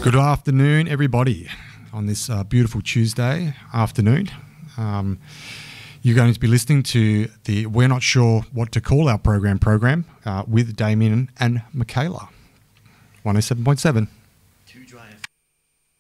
Good afternoon, everybody, on this beautiful Tuesday afternoon. You're going to be listening to the We're Not Sure What to Call Our program with Damien and Michaela. 107.7.